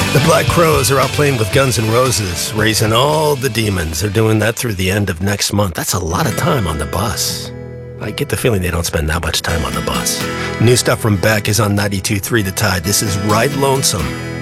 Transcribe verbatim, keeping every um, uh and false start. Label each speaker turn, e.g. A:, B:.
A: The Black Crowes are out playing with Guns N' Roses, raising all the demons. They're doing that through the end of next month. That's a lot of time on the bus. I get the feeling they don't spend that much time on the bus. New stuff from Beck is on ninety-two point three The Tide. This is Ride Lonesome.